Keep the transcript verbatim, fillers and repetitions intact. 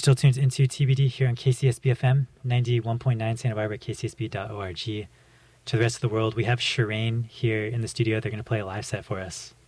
still tuned into T B D here on K C S B F M, ninety-one point nine Santa Barbara, K C S B dot org. To the rest of the world, we have Shireen here in the studio. They're going to play a live set for us.